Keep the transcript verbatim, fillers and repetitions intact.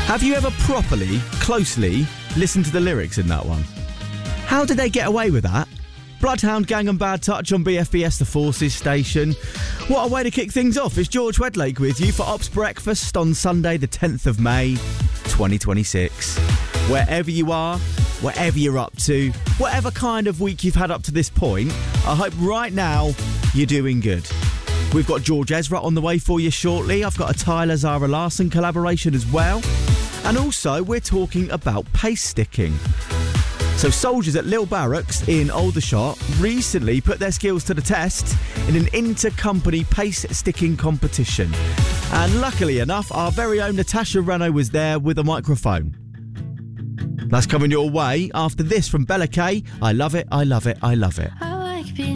Have you ever properly, closely listened to the lyrics in that one? How did they get away with that? Bloodhound Gang and Bad Touch on B F B S, the Forces station. What a way to kick things off. It's George Wedlake with you for Ops Breakfast on Sunday the tenth of May, twenty twenty-six. Wherever you are, whatever you're up to, whatever kind of week you've had up to this point, I hope right now you're doing good. We've got George Ezra on the way for you shortly. I've got a Tyler Zara Larson collaboration as well. And also, we're talking about pace sticking. So soldiers at Lille Barracks in Aldershot recently put their skills to the test in an inter-company pace sticking competition. And luckily enough, our very own Natasha Reno was there with a microphone. That's coming your way after this from Bella K. I love it, I love it, I love it.